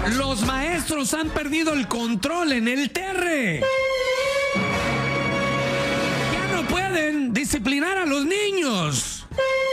Los maestros han perdido el control en el terre. Ya no pueden disciplinar a los niños.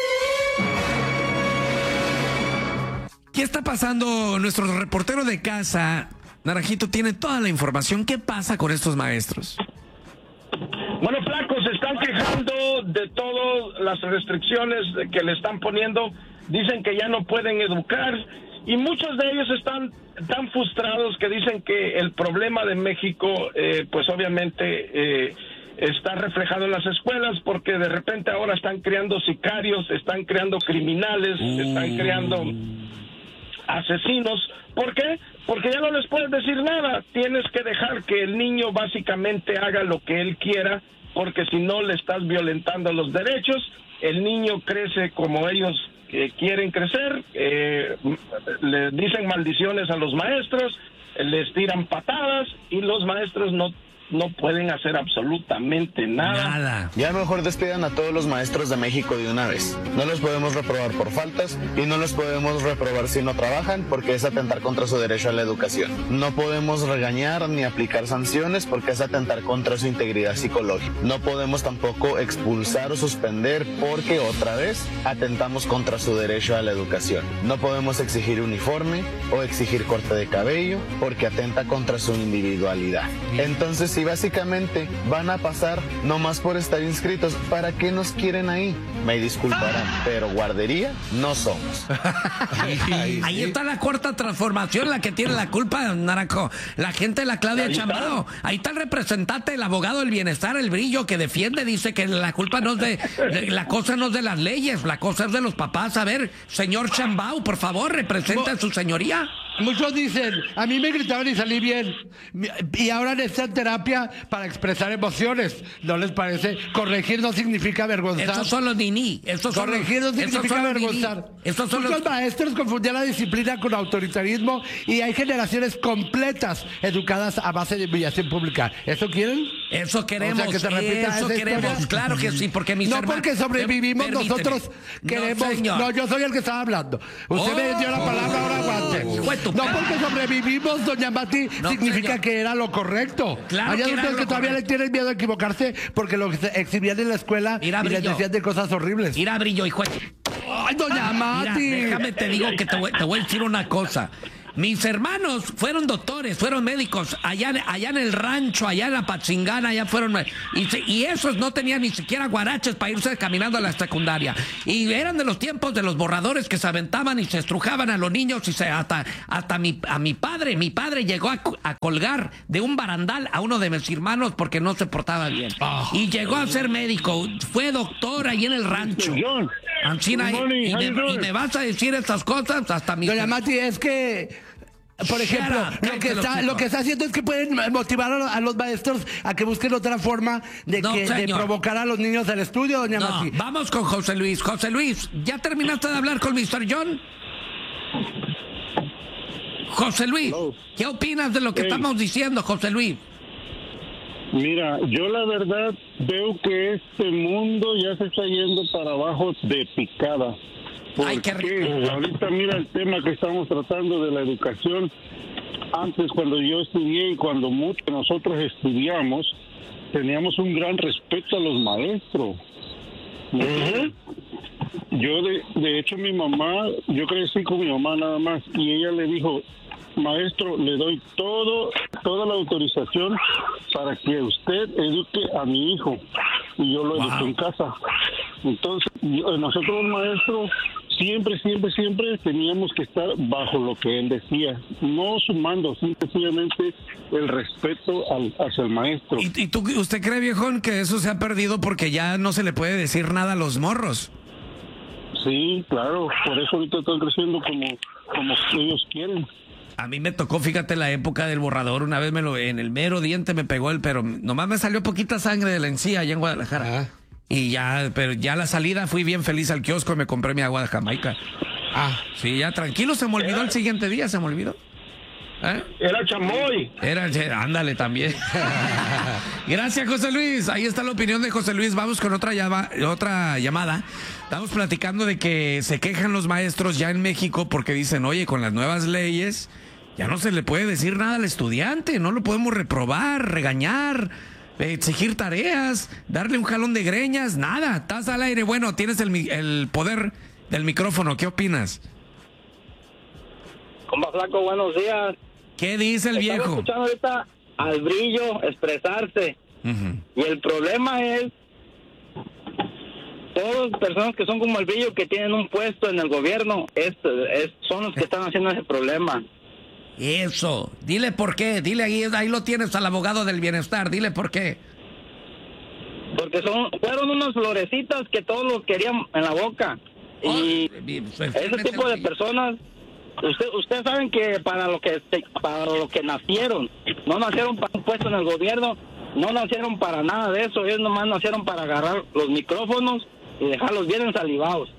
¿Qué está pasando? Nuestro reportero de casa, Naranjito, tiene toda la información. ¿Qué pasa con estos maestros? Bueno, Flaco, se están quejando de todas las restricciones que le están poniendo. Dicen que ya no pueden educar y muchos de ellos están tan frustrados que dicen que el problema de México, pues obviamente está reflejado en las escuelas, porque de repente ahora están creando sicarios, están creando criminales, están creando asesinos. ¿Por qué? Porque ya no les puedes decir nada. Tienes que dejar que el niño básicamente haga lo que él quiera, porque si no le estás violentando los derechos. El niño crece como ellos quieren crecer, le dicen maldiciones a los maestros, les tiran patadas y los maestros no pueden hacer absolutamente nada. Ya mejor despidan a todos los maestros de México de una vez. No los podemos reprobar por faltas y no los podemos reprobar si no trabajan, porque es atentar contra su derecho a la educación. No podemos regañar ni aplicar sanciones porque es atentar contra su integridad psicológica. No podemos tampoco expulsar o suspender porque otra vez atentamos contra su derecho a la educación. No podemos exigir uniforme o exigir corte de cabello porque atenta contra su individualidad. Entonces, si básicamente van a pasar nomás por estar inscritos, ¿para qué nos quieren ahí? Me disculparán, pero guardería no somos. Ahí está la cuarta transformación, la que tiene la culpa, Naranjo. La gente de la Claudia Sheinbaum. Ahí está el representante, el abogado del bienestar, el Brillo, que defiende, dice que la culpa no es la cosa no es de las leyes, la cosa es de los papás. A ver, señor Sheinbaum, por favor, representa a su señoría. Muchos dicen, a mí me gritaban y salí bien, y ahora necesitan terapia para expresar emociones. ¿No les parece? Corregir no significa avergonzar. Esos son los niní. Corregir no significa avergonzar. Muchos maestros confundían la disciplina con autoritarismo y hay generaciones completas educadas a base de humillación pública. ¿Eso quieren? Eso queremos. O sea, que se repita eso queremos. Historia. Claro que sí, porque mis no hermanos... porque sobrevivimos, nosotros queremos... No, yo soy el que estaba hablando. Usted me dio la palabra, ahora aguante. No porque sobrevivimos, doña Mati, significa señor. Que era lo correcto. Claro. Hay adultos que todavía le tienen miedo a equivocarse porque lo exhibían en la escuela y les decían de cosas horribles. Mira, Brillo, hijo. Ay, doña Mati. Mira, déjame te digo que te voy a decir una cosa. Mis hermanos fueron doctores, fueron médicos, allá en el rancho, allá en la Pachingana, allá fueron, y esos no tenían ni siquiera guaraches para irse caminando a la secundaria. Y eran de los tiempos de los borradores que se aventaban y se estrujaban a los niños, y hasta mi padre llegó a colgar de un barandal a uno de mis hermanos porque no se portaba bien. Y llegó a ser médico, fue doctor ahí en el rancho. Ancina, y me vas a decir estas cosas hasta mi... Doña Mati, es que... Por ejemplo, lo que está haciendo es que pueden motivar a los maestros a que busquen otra forma de provocar a los niños al estudio, doña Mati. Vamos con José Luis. José Luis, ¿ya terminaste de hablar con Mr. John? José Luis, ¿qué opinas de lo que estamos diciendo, José Luis? Mira, yo la verdad veo que este mundo ya se está yendo para abajo de picada. Ay, qué rico. Ahorita mira el tema que estamos tratando de la educación. Antes, cuando yo estudié y cuando muchos de nosotros estudiamos, teníamos un gran respeto a los maestros. Yo, de hecho, mi mamá, yo crecí con mi mamá nada más, y ella le dijo: maestro, le doy toda la autorización para que usted eduque a mi hijo, y yo lo eduqué en casa. Entonces, nosotros los maestros siempre teníamos que estar bajo lo que él decía, no sumando, sencillamente el respeto hacia el maestro. ¿Y usted cree, viejón, que eso se ha perdido porque ya no se le puede decir nada a los morros? Sí, claro, por eso ahorita están creciendo como ellos quieren. A mí me tocó, fíjate, la época del borrador. Una vez en el mero diente me pegó pero nomás me salió poquita sangre de la encía allá en Guadalajara. Y pero ya a la salida fui bien feliz al kiosco y me compré mi agua de Jamaica. Sí, ya tranquilo, se me olvidó el siguiente día, se me olvidó. Era chamoy. Ándale también. Gracias, José Luis. Ahí está la opinión de José Luis. Vamos con otra llamada. Estamos platicando de que se quejan los maestros ya en México porque dicen, oye, con las nuevas leyes Ya no se le puede decir nada al estudiante, no lo podemos reprobar, regañar, exigir tareas, darle un jalón de greñas, nada. Estás al aire, bueno, tienes el poder del micrófono, ¿qué opinas? Compa Flaco, buenos días. ¿Qué dice el viejo? Estamos escuchando ahorita al Brillo expresarse. Y el problema es todas las personas que son como el Brillo, que tienen un puesto en el gobierno, son los que están haciendo ese problema. Eso, dile por qué, dile ahí lo tienes al abogado del bienestar, dile por qué. Porque fueron unas florecitas que todos los querían en la boca. Y ese tipo de personas, ustedes saben que para lo que nacieron, no nacieron para un puesto en el gobierno, no nacieron para nada de eso, ellos nomás nacieron para agarrar los micrófonos y dejarlos bien ensalivados.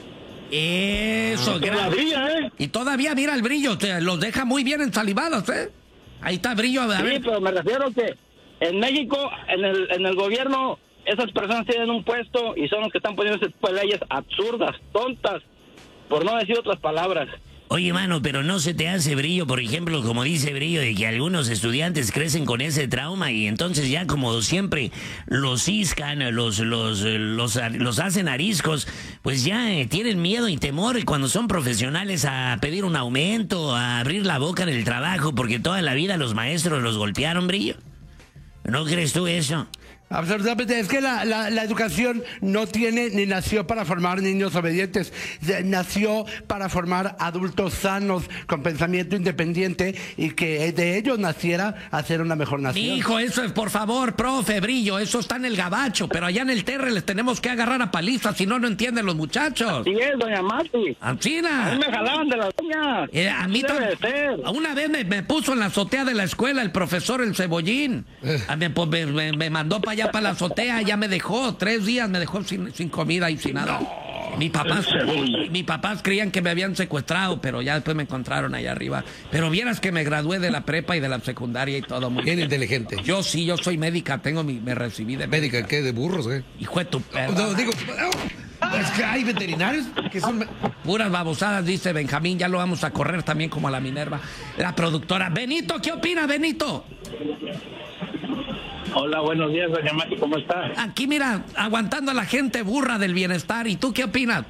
Eso, y todavía mira el Brillo, los deja muy bien ensalivados, Ahí está Brillo. Sí, pero me refiero que en México, en el gobierno, esas personas tienen un puesto y son los que están poniendo ese tipo de leyes absurdas, tontas, por no decir otras palabras. Oye, mano, pero no se te hace, Brillo, por ejemplo, como dice Brillo, de que algunos estudiantes crecen con ese trauma y entonces ya como siempre los ciscan, los hacen ariscos, pues ya tienen miedo y temor cuando son profesionales a pedir un aumento, a abrir la boca en el trabajo, porque toda la vida los maestros los golpearon, Brillo. ¿No crees tú eso? Absolutamente, es que la educación no tiene ni nació para formar niños obedientes, nació para formar adultos sanos, con pensamiento independiente y que de ellos naciera hacer una mejor nación. Mi hijo, eso es, por favor, profe Brillo, eso está en el gabacho, pero allá en el Terre les tenemos que agarrar a palizas, si no, no entienden los muchachos. Sí es, doña Mati. Ancina. A mí me jalaban de las uñas. A mí una vez me puso en la azotea de la escuela el profesor El Cebollín. Me mandó para allá para la azotea, ya me dejó 3 días, me dejó sin comida y sin nada. Mis papás creían que me habían secuestrado, pero ya después me encontraron allá arriba. Pero vieras que me gradué de la prepa y de la secundaria y todo muy bien. Inteligente. Yo soy médica, me recibí de médica. ¿Médica qué? ¿De burros, Hijo de tu perro. No, digo, es que hay veterinarios que son... Puras babosadas, dice Benjamín, ya lo vamos a correr también como a la Minerva. La productora. Benito, ¿qué opina, Benito? Hola, buenos días, doña Mati, ¿cómo está? Aquí, mira, aguantando a la gente burra del bienestar. ¿Y tú qué opinas?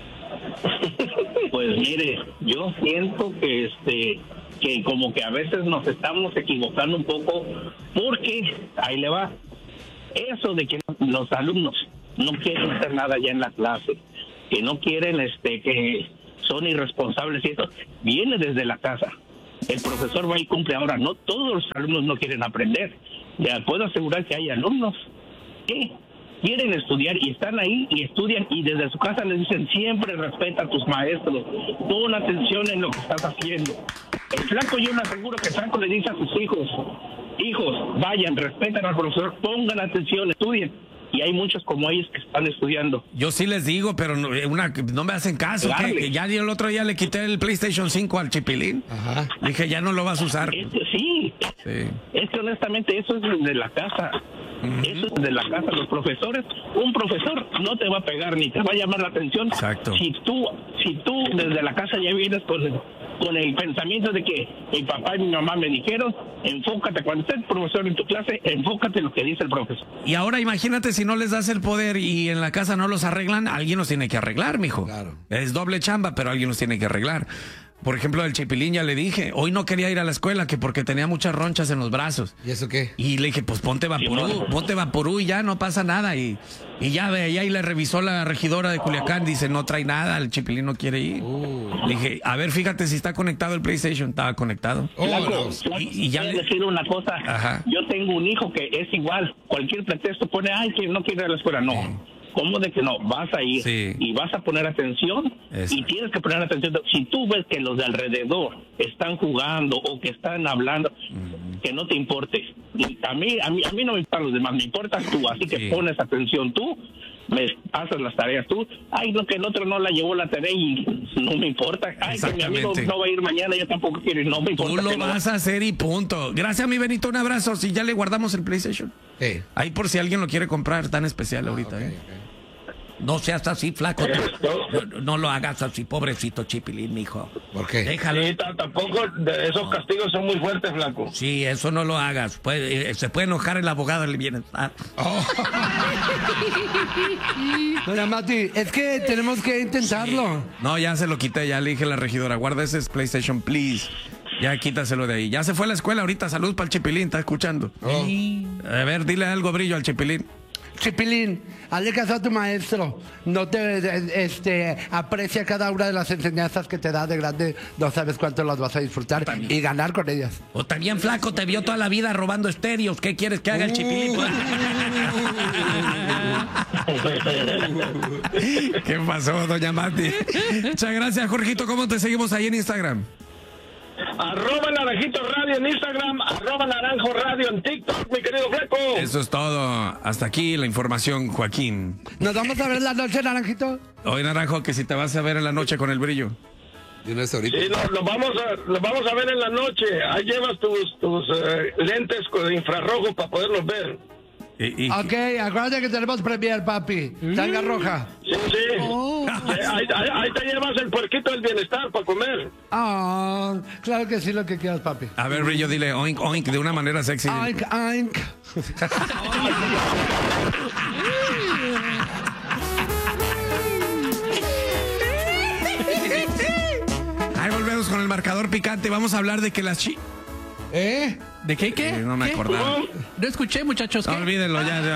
Pues mire, yo siento que como que a veces nos estamos equivocando un poco, porque ahí le va. Eso de que los alumnos no quieren hacer nada ya en la clase, que no quieren, que son irresponsables y eso, viene desde la casa. El profesor va y cumple. Ahora, no todos los alumnos no quieren aprender. Ya puedo asegurar que hay alumnos que quieren estudiar y están ahí y estudian y desde su casa les dicen siempre respeta a tus maestros, pon atención en lo que estás haciendo. El Flaco, yo le aseguro que Flaco le dice a sus hijos, vayan, respeten al profesor, pongan atención, estudien. Y hay muchos como ellos que están estudiando. Yo sí les digo, pero no me hacen caso. Que ya el otro día le quité el PlayStation 5 al Chipilín. Ajá. Dije, ya no lo vas a usar. Sí. Es que honestamente eso es de la casa. Eso es de la casa. Los profesores, un profesor no te va a pegar ni te va a llamar la atención. Exacto. Si tú desde la casa ya vienes con el pensamiento de que mi papá y mi mamá me dijeron, enfócate, cuando esté el profesor en tu clase, enfócate en lo que dice el profesor. Y ahora imagínate si no les das el poder y en la casa no los arreglan, alguien los tiene que arreglar, mijo. Claro. Es doble chamba, pero alguien los tiene que arreglar. Por ejemplo, el Chipilín ya le dije, hoy no quería ir a la escuela que porque tenía muchas ronchas en los brazos. ¿Y eso qué? Y le dije, pues ponte Vaporú y ya no pasa nada. Y ya y le revisó la regidora de Culiacán, dice, no trae nada, el Chipilín no quiere ir. Le dije, a ver, fíjate si está conectado el PlayStation. Estaba conectado. Y ya le decir una cosa. Ajá. Yo tengo un hijo que es igual, cualquier pretexto pone, que no quiere ir a la escuela, no. ¿Cómo de que no? Vas a ir y vas a poner atención. Eso. Y tienes que poner atención. Si tú ves que los de alrededor están jugando o que están hablando, que no te importe. Y a mí no me importan los demás, me importas tú. Así que pones atención tú, me haces las tareas tú. No, que el otro no la llevó la tarea y no me importa. Que mi amigo no va a ir mañana, yo tampoco quiero ir, no me importa. Tú lo vas a hacer y punto. Gracias, mi Benito, un abrazo. Si ya le guardamos el PlayStation. Ahí por si alguien lo quiere comprar, tan especial ahorita. Okay. No seas así, flaco. No lo hagas así, pobrecito Chipilín, mijo. ¿Por qué? Déjalo. Sí, tampoco esos castigos son muy fuertes, flaco. Sí, eso no lo hagas. Se puede enojar el abogado del bienestar. Doña Mati, es que tenemos que intentarlo. Sí. No, ya se lo quité, ya le dije a la regidora, guarda ese PlayStation, please. Ya quítaselo de ahí. Ya se fue a la escuela ahorita, salud para el Chipilín, está escuchando. A ver, dile algo, Brillo, al Chipilín. Chipilín, hazle caso a tu maestro. No te aprecia cada una de las enseñanzas que te da de grande. No sabes cuánto las vas a disfrutar y ganar con ellas. O también, flaco, te vio toda la vida robando estéreos. ¿Qué quieres que haga el Chipilín? ¿Qué pasó, doña Mati? Muchas gracias, Jorgito. ¿Cómo te seguimos ahí en Instagram? @Naranjito Radio en Instagram, @Naranjo Radio en TikTok, mi querido flaco. Eso es todo. Hasta aquí la información, Joaquín. ¿Nos vamos a ver en la noche, Naranjito? Hoy, Naranjo, que si te vas a ver en la noche con el Brillo. Sí, lo vamos a ver en la noche. Ahí llevas tus lentes de infrarrojo para poderlos ver. Ok, acuérdate que tenemos premier, papi. Tanga roja. Sí. Ahí te llevas el puerquito del bienestar para comer. Claro que sí, lo que quieras, papi. A ver, Brillo, dile oink, oink de una manera sexy. Oink, oink. Ahí volvemos con el marcador picante. Vamos a hablar de que las ¿De qué? no me acordaba. No escuché, muchachos. No, olvídenlo ya.